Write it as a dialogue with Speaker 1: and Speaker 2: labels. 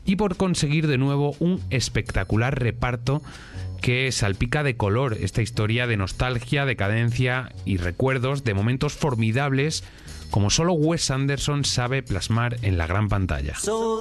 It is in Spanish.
Speaker 1: y por conseguir de nuevo un espectacular reparto que salpica de color esta historia de nostalgia, decadencia y recuerdos de momentos formidables como solo Wes Anderson sabe plasmar en la gran pantalla.